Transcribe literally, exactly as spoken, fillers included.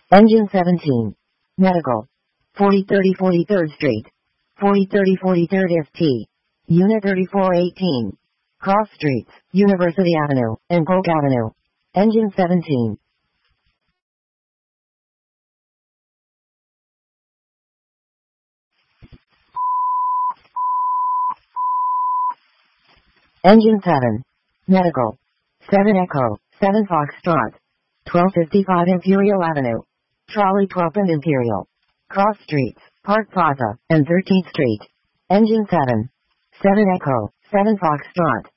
Engine seventeen. Medical. forty thirty forty-third Street. forty thirty forty-third S T. Unit thirty-four eighteen. Cross Streets, University Avenue, and Polk Avenue. Engine seventeen. Engine seven. Medical. seven Echo, seven Foxtrot. twelve fifty-five Imperial Avenue. Trolley twelfth and Imperial. Cross Streets, Park Plaza, and thirteenth Street. Engine seven. seven Echo, seven Foxtrot.